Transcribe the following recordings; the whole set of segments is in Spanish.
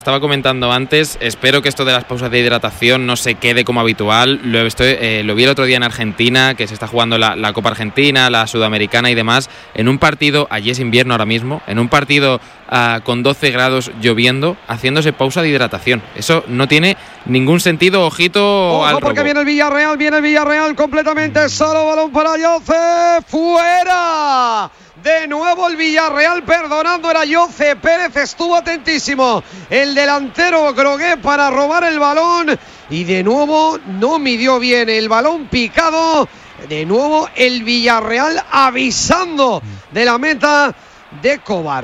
Estaba comentando antes, espero que esto de las pausas de hidratación no se quede como habitual. Lo vi el otro día en Argentina, que se está jugando la Copa Argentina, la Sudamericana y demás, en un partido, allí es invierno ahora mismo, en un partido con 12 grados lloviendo, haciéndose pausa de hidratación. Eso no tiene ningún sentido, ojito al robo. Porque viene el Villarreal completamente solo, balón para Jose, fuera. De nuevo el Villarreal perdonando, era Jose Pérez, estuvo atentísimo el delantero Groguet para robar el balón y de nuevo no midió bien el balón picado. De nuevo el Villarreal avisando de la meta de Kovar.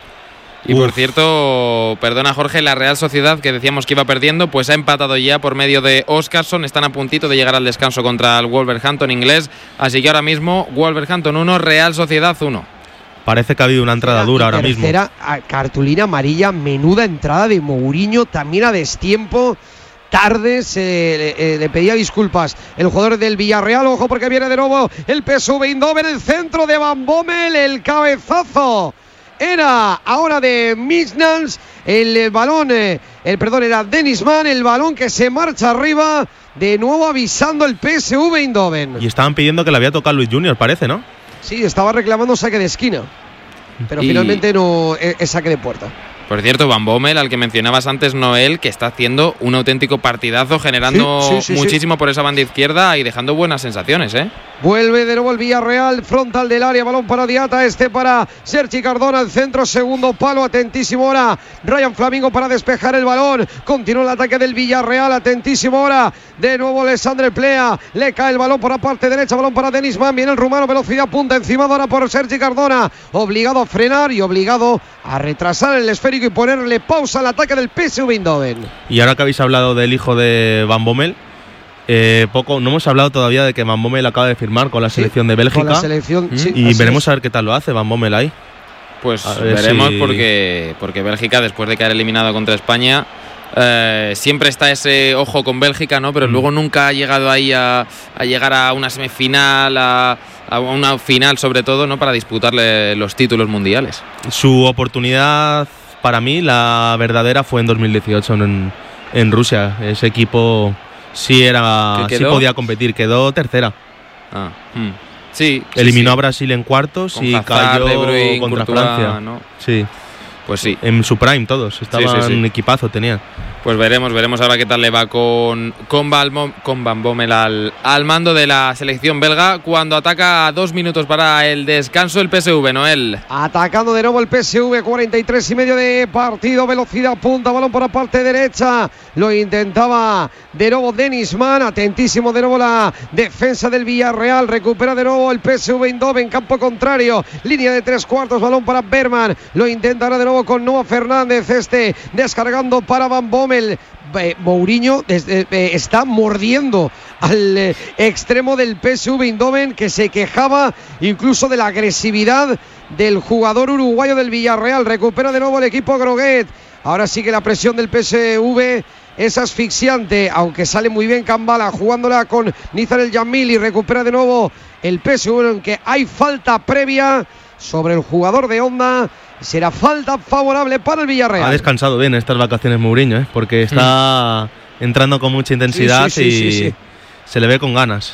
Y por cierto, perdona Jorge, la Real Sociedad, que decíamos que iba perdiendo, pues ha empatado ya por medio de Óscarson. Están a puntito de llegar al descanso contra el Wolverhampton inglés. Así que ahora mismo Wolverhampton 1, Real Sociedad 1. Parece que ha habido una entrada dura ahora mismo. Cartulina amarilla, menuda entrada de Mourinho, también a destiempo. Tarde le pedía disculpas el jugador del Villarreal. Ojo porque viene de nuevo el PSV Eindhoven, el centro de Van Bommel, el cabezazo era ahora de Misnans, el balón, era Dennis Mann, el balón que se marcha arriba, de nuevo avisando el PSV Eindhoven. Y estaban pidiendo que le había tocado Luis Junior, parece, ¿no? Sí, estaba reclamando saque de esquina, pero finalmente no es saque de puerta. Por cierto, Van Bommel, al que mencionabas antes, Noel, que está haciendo un auténtico partidazo, generando muchísimo por esa banda izquierda y dejando buenas sensaciones, ¿eh? Vuelve de nuevo el Villarreal, frontal del área, balón para Diata, para Sergi Cardona, el centro, segundo palo, atentísimo ahora Ryan Flamingo para despejar el balón, continúa el ataque del Villarreal, atentísimo ahora, de nuevo Alessandre Plea, le cae el balón por la parte derecha, balón para Denis Mann, viene el rumano, velocidad punta, encima ahora por Sergi Cardona, obligado a frenar y obligado a retrasar el esférico y ponerle pausa al ataque del PSV Eindhoven. Y ahora que habéis hablado del hijo de Van Bommel, no hemos hablado todavía de que Van Bommel acaba de firmar con la selección de Bélgica. Con la selección, y veremos a ver qué tal lo hace Van Bommel ahí. Pues veremos porque Bélgica, después de caer eliminado contra España, siempre está ese ojo con Bélgica, ¿no? Pero luego nunca ha llegado ahí a llegar a una semifinal, a una final sobre todo, ¿no? Para disputarle los títulos mundiales. Su oportunidad, para mí, la verdadera fue en 2018 en Rusia. Ese equipo sí podía competir, quedó tercera. Sí. Eliminó a Brasil en cuartos y cayó contra Francia, ¿no? Sí. Pues sí. En su prime todos, estaban un equipazo, tenían. Pues veremos ahora qué tal le va con Van Bommel al mando de la selección belga, cuando ataca a 2 minutos para el descanso el PSV, Noel. Atacando de nuevo el PSV, 43 y medio de partido, velocidad punta, balón por la parte derecha, lo intentaba de nuevo Dennis Mann, atentísimo de nuevo la defensa del Villarreal, recupera de nuevo el PSV Eindhoven, campo contrario, línea de 3/4, balón para Berman, lo intentará de nuevo con Noah Fernández, descargando para Van Bommel. Mourinho está mordiendo al extremo del PSV Eindhoven, que se quejaba incluso de la agresividad del jugador uruguayo del Villarreal. Recupera de nuevo el equipo Groguet. Ahora sí que la presión del PSV es asfixiante, aunque sale muy bien Kambala jugándola con Nizar El Jamil, y recupera de nuevo el PSV, en que hay falta previa sobre el jugador de Honda. Será falta favorable para el Villarreal. Ha descansado bien estas vacaciones Mourinho, porque está entrando con mucha intensidad y se le ve con ganas.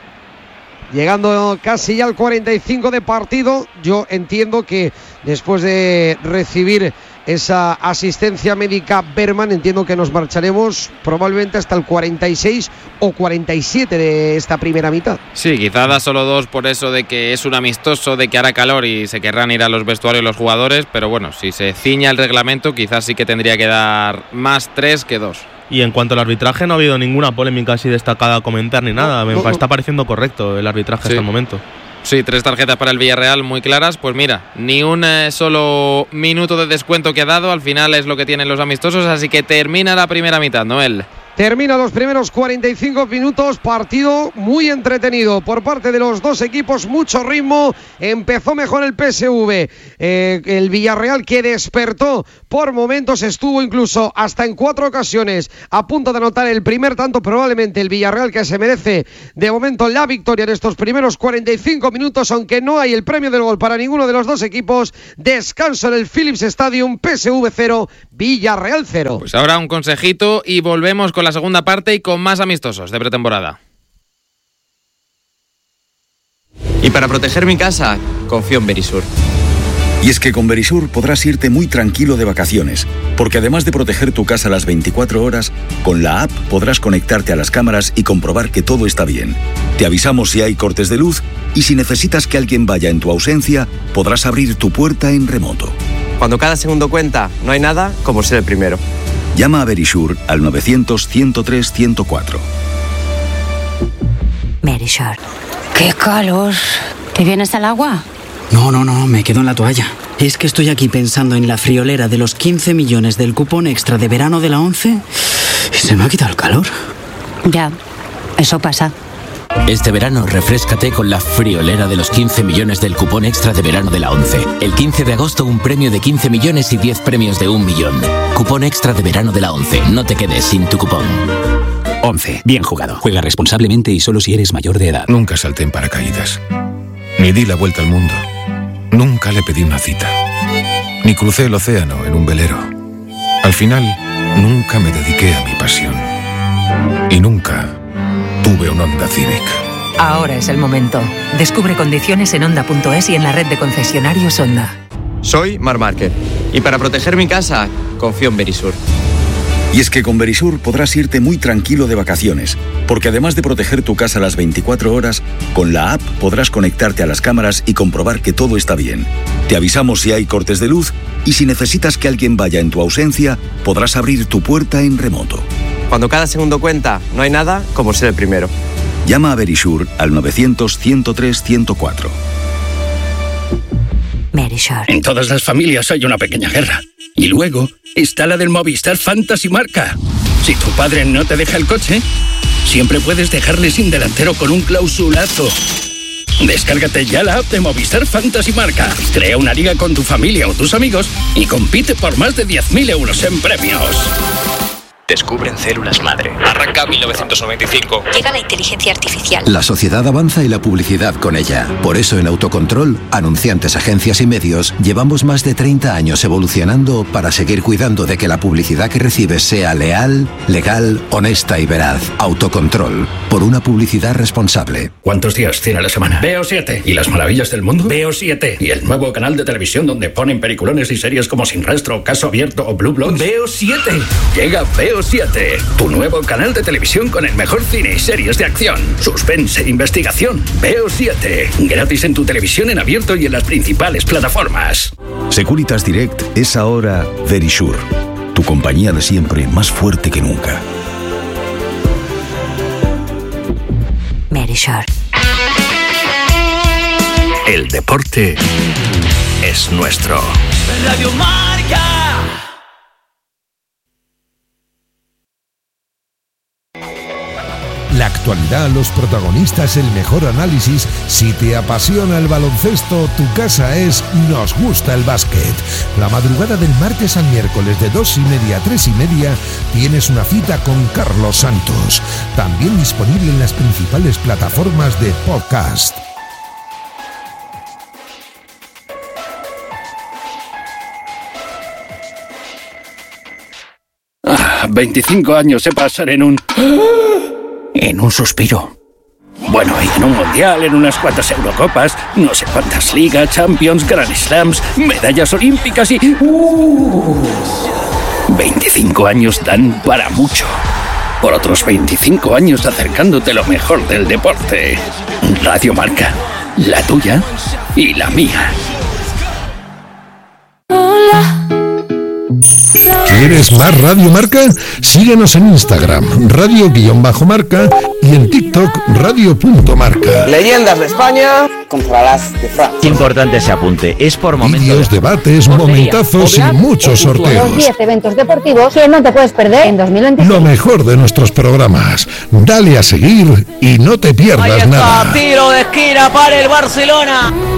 Llegando casi ya al 45 de partido, yo entiendo que después de recibir esa asistencia médica Berman, entiendo que nos marcharemos probablemente hasta el 46 o 47 de esta primera mitad. Sí, quizá da solo 2 por eso de que es un amistoso, de que hará calor y se querrán ir a los vestuarios los jugadores, pero bueno, si se ciña el reglamento quizás sí que tendría que dar más 3 que 2. Y en cuanto al arbitraje, no ha habido ninguna polémica así destacada a comentar ni nada. Me está pareciendo correcto el arbitraje hasta el momento. Sí, 3 tarjetas para el Villarreal muy claras. Pues mira, ni un solo minuto de descuento que ha dado. Al final es lo que tienen los amistosos. Así que termina la primera mitad, Noel. Termina los primeros 45 minutos, partido muy entretenido por parte de los dos equipos, mucho ritmo. Empezó mejor el PSV, el Villarreal, que despertó por momentos, estuvo incluso hasta en 4 ocasiones a punto de anotar el primer tanto. Probablemente el Villarreal, que se merece de momento la victoria en estos primeros 45 minutos, aunque no hay el premio del gol para ninguno de los dos equipos. Descanso en el Philips Stadium, PSV 0, Villarreal 0. Pues ahora un consejito y volvemos con la segunda parte y con más amistosos de pretemporada. Y para proteger mi casa, confío en Verisur. Y es que con Verisur podrás irte muy tranquilo de vacaciones, porque además de proteger tu casa las 24 horas, con la app podrás conectarte a las cámaras y comprobar que todo está bien. Te avisamos si hay cortes de luz y si necesitas que alguien vaya en tu ausencia, podrás abrir tu puerta en remoto. Cuando cada segundo cuenta, no hay nada como ser el primero. Llama a Verisur al 900-103-104. Verisur. ¡Qué calor! ¿Te vienes al agua? No, me quedo en la toalla. Es que estoy aquí pensando en la friolera de los 15 millones del cupón extra de verano de la 11 y se me ha quitado el calor. Ya, eso pasa. Este verano refréscate con la friolera de los 15 millones del cupón extra de verano de la 11. El 15 de agosto un premio de 15 millones y 10 premios de 1 millón. Cupón extra de verano de la 11. No te quedes sin tu cupón. 11. Bien jugado. Juega responsablemente y solo si eres mayor de edad. Nunca salté en paracaídas. Ni di la vuelta al mundo. Nunca le pedí una cita. Ni crucé el océano en un velero. Al final, nunca me dediqué a mi pasión. Y nunca tuve un Honda Civic. Ahora es el momento. Descubre condiciones en Honda.es y en la red de concesionarios Honda. Soy Marc Márquez. Y para proteger mi casa, confío en Verisur. Y es que con Verisur podrás irte muy tranquilo de vacaciones, porque además de proteger tu casa las 24 horas, con la app podrás conectarte a las cámaras y comprobar que todo está bien. Te avisamos si hay cortes de luz y si necesitas que alguien vaya en tu ausencia, podrás abrir tu puerta en remoto. Cuando cada segundo cuenta, no hay nada como ser el primero. Llama a Verisur al 900-103-104. Verisur. En todas las familias hay una pequeña guerra. Y luego está la del Movistar Fantasy Marca. Si tu padre no te deja el coche, siempre puedes dejarle sin delantero con un clausulazo. Descárgate ya la app de Movistar Fantasy Marca. Crea una liga con tu familia o tus amigos y compite por más de 10.000 euros en premios. Descubren células madre. Arranca 1995. Llega la inteligencia artificial. La sociedad avanza y la publicidad con ella. Por eso en Autocontrol, anunciantes, agencias y medios, llevamos más de 30 años evolucionando para seguir cuidando de que la publicidad que recibes sea leal, legal, honesta y veraz. Autocontrol. Por una publicidad responsable. ¿Cuántos días tiene la semana? Veo 7. ¿Y las maravillas del mundo? Veo 7. ¿Y el nuevo canal de televisión donde ponen peliculones y series como Sin Rastro, Caso Abierto o Blue Bloods? Veo 7. Llega Veo 7, tu nuevo canal de televisión con el mejor cine y series de acción, suspense e investigación. Veo 7, gratis en tu televisión en abierto y en las principales plataformas. Securitas Direct es ahora Verisur, tu compañía de siempre más fuerte que nunca. Verisur. El deporte es nuestro. Radio Marca. La actualidad, los protagonistas, el mejor análisis. Si te apasiona el baloncesto, tu casa es Nos Gusta el Básquet. La madrugada del martes al miércoles de 2:30 a 3:30 tienes una cita con Carlos Santos. También disponible en las principales plataformas de podcast. 25 años se pasan en un suspiro. Bueno, y en un mundial, en unas cuantas Eurocopas, no sé cuántas ligas, Champions, Grand Slams, medallas olímpicas y... 25 años dan para mucho. Por otros 25 años acercándote lo mejor del deporte. Radio Marca, la tuya y la mía. Hola, ¿Quieres más Radio Marca? Síguenos en Instagram, radio_marca, y en TikTok, radio.marca. Leyendas de España contra las de Francia. Qué importante ese apunte, es por momentos. Vídeos, debates, momentazos y muchos sorteos. Los 10 eventos deportivos que no te puedes perder en 2026. Lo mejor de nuestros programas. Dale a seguir y no te pierdas nada. Tiro de esquina para el Barcelona.